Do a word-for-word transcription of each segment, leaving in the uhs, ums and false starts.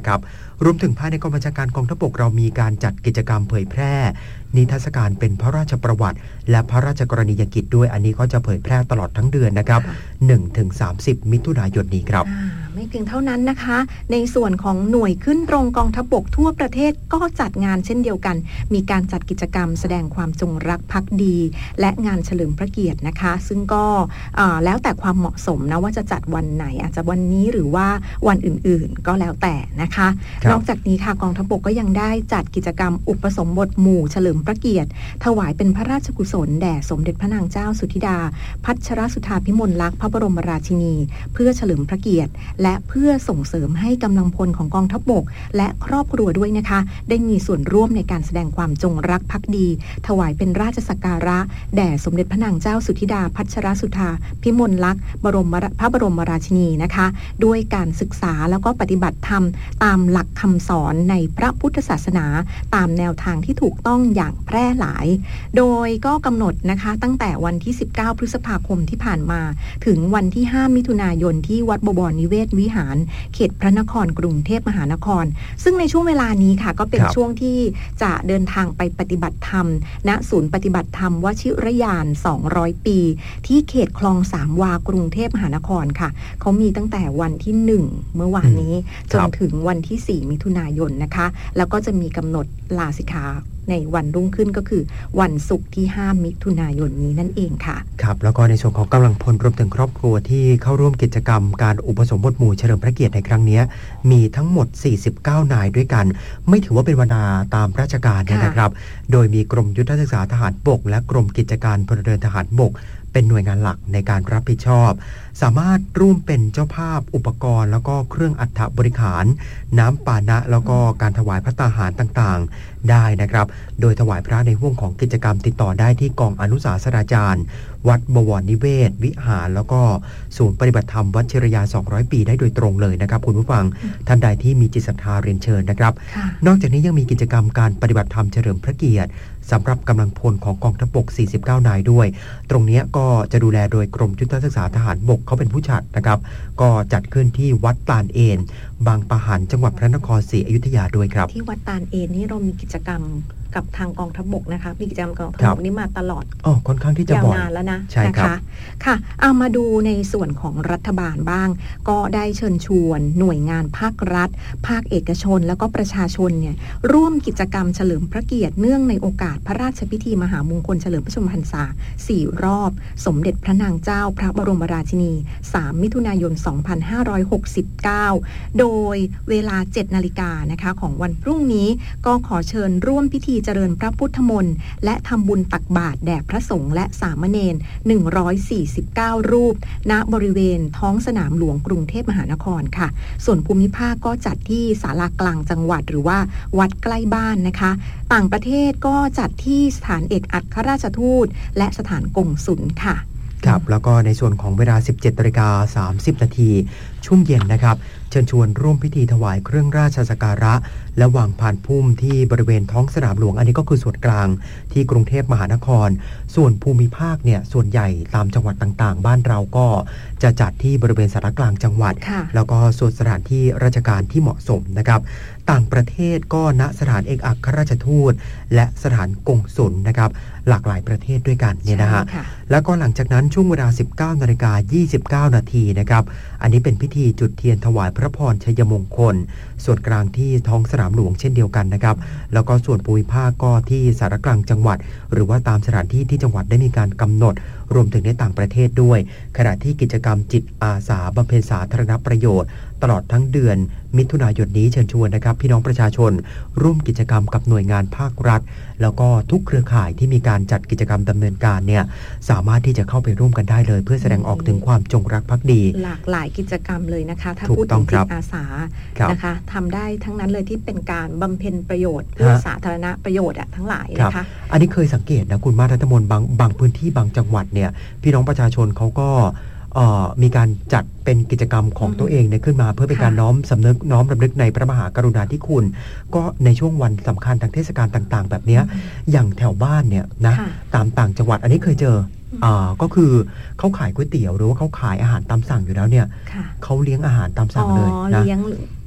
นะครับรวมถึงภายในกองบัญชาการกองทัพบกเรามีการจัดกิจกรรมเผยแพร่นิทรรศการเป็นพระราชประวัติและพระราชกรณียกิจด้วยอันนี้ก็จะเผยแพร่ตลอดทั้งเดือนนะครับ หนึ่งถึงสามสิบ มิถุนายนนี้ครับไม่เพียงเท่านั้นนะคะในส่วนของหน่วยขึ้นตรงกองทัพบกทั่วประเทศก็จัดงานเช่นเดียวกันมีการจัดกิจกรรมแสดงความจงรักภักดีและงานเฉลิมพระเกียรตินะคะซึ่งก็แล้วแต่ความเหมาะสมนะว่าจะจัดวันไหนอาจจะวันนี้หรือว่าวันอื่นๆก็แล้วแต่นะคะนอกจากนี้ค่ะกองทัพบกก็ยังได้จัดกิจกรรมอุปสมบทหมู่เฉลิมพระเกียรติถวายเป็นพระราชกุศลแด่สมเด็จพระนางเจ้าสุธิดาพัชรสุธาภิมลลักษณ์พระบรมราชินีเพื่อเฉลิมพระเกียรติและเพื่อส่งเสริมให้กำลังพลของกองทัพบกและครอบครัวด้วยนะคะได้มีส่วนร่วมในการแสดงความจงรักภักดีถวายเป็นราชสักการะแด่สมเด็จพระนางเจ้าสุธิดาพัชรสุธาภิมลลักษณ์บรมพระบรมราชินีนะคะด้วยการศึกษาแล้วก็ปฏิบัติธรรมตามหลักคำสอนในพระพุทธศาสนาตามแนวทางที่ถูกต้องอย่างแพร่หลายโดยก็กำหนดนะคะตั้งแต่วันที่สิบเก้าพฤษภาคมที่ผ่านมาถึงวันที่ห้ามิถุนายนที่วัดบวรนิเวศวิหารเขตพระนครกรุงเทพมหานครซึ่งในช่วงเวลานี้ค่ะก็เป็นช่วงที่จะเดินทางไปปฏิบัติธรรมณศูนย์ปฏิบัติธรรมวชิรยานสองร้อยปีที่เขตคลองสามวากรุงเทพมหานครค่ะเขามีตั้งแต่วันที่หนึ่งเมื่อวานนี้จนถึงวันที่สี่มิถุนายนนะคะแล้วก็จะมีกำหนดลาสิกขาในวันรุ่งขึ้นก็คือวันศุกร์ที่ห้ามิถุนายนนี้นั่นเองค่ะครับแล้วก็ในส่วนของกำลังพลรวมถึงครอบครัวที่เข้าร่วมกิจกรรมการอุปสมบทหมู่เฉลิมพระเกียรติในครั้งนี้มีทั้งหมดสี่สิบเก้านายด้วยกันไม่ถือว่าเป็นวรรณาตามราชการนะครับโดยมีกรมยุทธศึกษาทหารบกและกรมกิจการพลเรือนทหารบกเป็นหน่วยงานหลักในการรับผิดชอบสามารถร่วมเป็นเจ้าภาพอุปกรณ์แล้วก็เครื่องอัฐบริขารน้ำปานะแล้วก็การถวายพระตาหารต่างๆได้นะครับโดยถวายพระในห่วงของกิจกรรมติดต่อได้ที่กองอนุสาสนาจารย์วัดบวรนิเวศวิหารแล้วก็ศูนย์ปฏิบัติธรรมวัชิรยาสองร้อยปีได้โดยตรงเลยนะครับคุณผู้ฟังท่านใดที่มีจิตศรัทธาเรียนเชิญนะครับนอกจากนี้ยังมีกิจกรรมการปฏิบัติธรรมเฉลิมพระเกียรติสำหรับกำลังพลของกองทัพบกสี่สิบเก้านายด้วยตรงนี้ก็จะดูแลโดยกรมยุทธศึกษาทหารบกเขาเป็นผู้จัดนะครับก็จัดขึ้นที่วัดตาลเอนบางปะหันจังหวัดพระนครศรีอยุธยาด้วยครับที่วัดตาลเอนนี่เรามีกิจกรรมกับทางกองทัพบกนะคะมีกิจกรรมกองทัพบกนี่มาตลอดอ๋อค่อนข้างที่จะบ่อยยาวนานแล้วนะใช่ครับนะคะค่ะเอามาดูในส่วนของรัฐบาลบ้างก็ได้เชิญชวนหน่วยงานภาครัฐภาคเอกชนแล้วก็ประชาชนเนี่ยร่วมกิจกรรมเฉลิมพระเกียรติเนื่องในโอกาสพระราชพิธีมหามงคลเฉลิมพระชนมพรรษาสี่รอบสมเด็จพระนางเจ้าพระบรมราชินีสามมิถุนายนสองพันห้าร้อยหกสิบเก้าโดยเวลา เจ็ดนาฬิกานะคะของวันพรุ่งนี้ก็ขอเชิญร่วมพิธีเจริญพระพุทธมนต์และทำบุญตักบาตรแด่พระสงฆ์และสามเณรหนึ่งร้อยสี่สิบเก้ารูปณบริเวณท้องสนามหลวงกรุงเทพมหานครค่ะส่วนภูมิภาคก็จัดที่ศาลากลางจังหวัดหรือว่าวัดใกล้บ้านนะคะต่างประเทศก็จัดที่สถานเอกอัครราชทูตและสถานกงสุลค่ะครับแล้วก็ในส่วนของเวลา สิบเจ็ดนาฬิกาสามสิบนาทีช่วงเย็นนะครับเชิญชวนร่วมพิธีถวายเครื่องราชสักการะและวางพานพุ่มที่บริเวณท้องสนามหลวงอันนี้ก็คือส่วนกลางที่กรุงเทพมหานครส่วนภูมิภาคเนี่ยส่วนใหญ่ตามจังหวัดต่างๆบ้านเราก็จะจัดที่บริเวณสารกลางจังหวัดแล้วก็ส่วนสถานที่ราชการที่เหมาะสมนะครับต่างประเทศก็ณสถานเอกอัครราชทูตและสถานกงสุลนะครับหลากหลายประเทศด้วยกันเนี่ยนะฮะแล้วก็หลังจากนั้นช่วงเวลา สิบเก้านาฬิกายี่สิบเก้านาทีนะครับอันนี้เป็นพิธีจุดเทียนถวายพระพรชัยมงคลส่วนกลางที่ท้องสนามหลวงเช่นเดียวกันนะครับแล้วก็ส่วนภูมิภาคก็ที่สารกลางจังหวัดหรือว่าตามสถานที่ที่จังหวัดได้มีการกำหนดรวมถึงในต่างประเทศด้วยขณะที่กิจกรรมจิตอาสาบำเพ็ญสาธารณประโยชน์ตลอดทั้งเดือนมิถุนายนนี้เชิญชวนนะครับพี่น้องประชาชนร่วมกิจกรรมกับหน่วยงานภาครัฐแล้วก็ทุกเครือข่ายที่มีการจัดกิจกรรมดำเนินการเนี่ยสามารถที่จะเข้าไปร่วมกันได้เลยเพื่อแสดงออกถึงความจงรักภักดีหลากหลายกิจกรรมเลยนะคะถ้าพูดถึงจิตอาสานะคะทำได้ทั้งนั้นเลยที่เป็นการบำเพ็ญประโยชน์เพื่อสาธารณประโยชน์อะทั้งหลายนะคะอันนี้เคยสังเกตนะคุณมารัตมนบางบางพื้นที่บางจังหวัดเนี่ยพี่น้องประชาชนเขาก็มีการจัดเป็นกิจกรรมของตัวเองเนี่ยขึ้นมาเพื่อเป็นการน้อมสำนึกน้อมรำลึกในพระมหากรุณาธิคุณก็ในช่วงวันสำคัญทางเทศกาลต่างๆแบบนี้อย่างแถวบ้านเนี่ยนะตามต่างจังหวัดอันนี้เคยเจออ่าก็คือเขาขายก๋วยเตี๋ยวหรือว่าเขาขายอาหารตามสั่งอยู่แล้วเนี่ยเขาเลี้ยงอาหารตามสั่งเลยนะเลี้ยง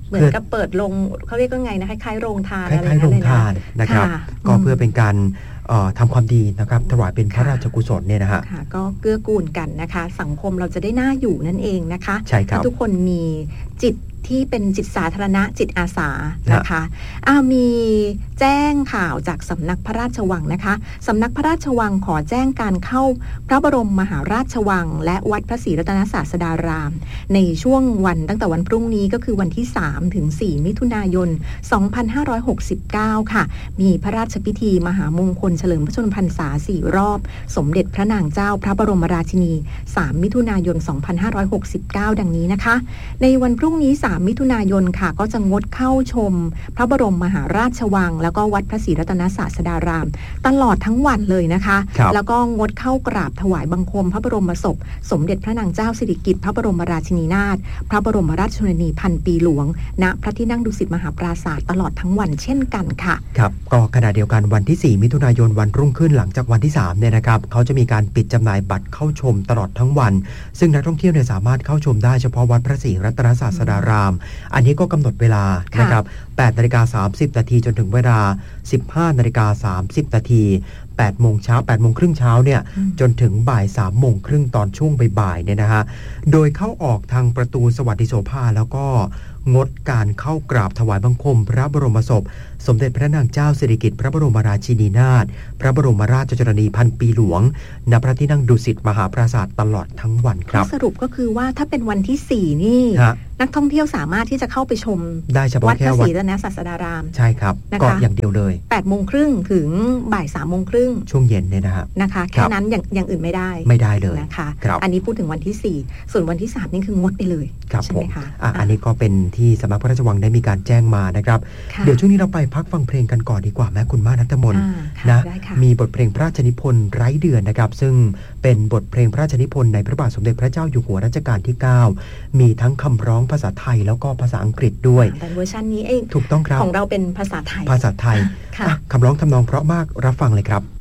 เหมือนกับเปิดลงเขาเรียกว่าไงนะคล้ายๆโรงทานคล้ายๆโรงทานนะครับก็เพื่อเป็นการทำความดีนะครับถวายเป็นพระราชกุศลเนี่ยนะฮะก็เกื้อกูลกันนะคะสังคมเราจะได้น่าอยู่นั่นเองนะคะใช่ครับทุกคนมีจิตที่เป็นจิตสาธารณะจิตอาสานะคะอามีแจ้งข่าวจากสำนักพระราชวังนะคะสำนักพระราชวังขอแจ้งการเข้าพระบรมมหาราชวังและวัดพระศรีรัตนศาสดารามในช่วงวันตั้งแต่วันพรุ่งนี้ก็คือวันที่สามถึงสี่มิถุนายนสองพันห้าร้อยหกสิบเก้าค่ะมีพระราชพิธีมหามงคลเฉลิมพระชนมพรรษาสี่รอบสมเด็จพระนางเจ้าพระบรมราชินีสามมิถุนายนสองพันห้าร้อยหกสิบเก้าดังนี้นะคะในวันพรุ่งนี้สามมิถุนายนค่ะก็จะงดเข้าชมพระบรมมหาราชวังแล้วก็วัดพระศรีรัตนศาสดารามตลอดทั้งวันเลยนะคะแล้วก็งดเข้ากราบถวายบังคมพระบรมศพสมเด็จพระนางเจ้าสิริกิติ์พระบรมราชินีนาถพระบรมราชชนนีพันปีหลวงณพระที่นั่งดุสิตมหาปราสาทตลอดทั้งวันเช่นกันค่ะครับก็ขณะเดียวกันวันที่สี่มิถุนายนวันรุ่งขึ้นหลังจากวันที่สามเนี่ยนะครับเขาจะมีการปิดจำหน่ายบัตรเข้าชมตลอดทั้งวันซึ่งนักท่องเที่ยวเนี่ยสามารถเข้าชมได้เฉพาะวัดพระศรีรัตนศาสดารามอันนี้ก็กำหนดเวลานะครับแปดนาฬิกาสามสิบนาทีจนถึงเวลา สิบห้านาฬิกาสามสิบนาทีแปดโมงเช้าแปดโมงครึ่งเช้าเนี่ยจนถึงบ่ายสามโมงครึ่งตอนช่วงบ่ายๆเนี่ยนะฮะโดยเข้าออกทางประตูสวัสดิโสภาแล้วก็งดการเข้ากราบถวายบังคมพระบรมศพสมเด็จพระนางเจ้าสิริกิติ์พระบรมราชินีนาถพระบรมราชชนนีพันปีหลวงณพระที่นั่งดุสิตมหาปราสาทตลอดทั้งวันครับสรุปก็คือว่าถ้าเป็นวันที่สี่นี่นักท่องเที่ยวสามารถที่จะเข้าไปชมได้เฉพาะแค่วัดพระศรีรัตนศาสดารามใช่ครับก็อย่างเดียวเลยแปดโมงครึ่งถึงบ่ายสามโมงครึ่งช่วงเย็นเนี่ยนะฮะนะคะแค่นั้นอย่างอย่างอื่นไม่ได้ไม่ได้เลยนะคะอันนี้พูดถึงวันที่สี่ส่วนวันที่สามนี่คืองดไปเลยใช่ไหมคะอันนี้ก็เป็นที่สำนักพระราชวังได้มีการแจ้งมานะครับเดี๋ยวช่วงนี้เราไปพักฟังเพลงกันก่อนดีกว่าแม่คุณมานัทมนต์นะมีบทเพลงพระราชนิพนธ์ไร้เดือนนะครับซึ่งเป็นบทเพลงพระราชนิพนธ์ในพระบาทสมเด็จพระเจ้าอยู่หัวรัชกาลที่เก้ามีทั้งคำร้องภาษาไทยแล้วก็ภาษาอังกฤษด้วยแต่เวอร์ชันนี้เองถูกต้องครับของเราเป็นภาษาไทยภาษาไทยคำร้องทำนองเพราะมากรับฟังเลยครับ